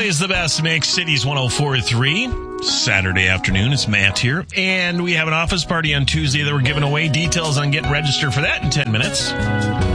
Always the best mix, Cities 104.3. Saturday afternoon, it's Matt here. And we have an office party on Tuesday that we're giving away. Details on getting registered for that in 10 minutes.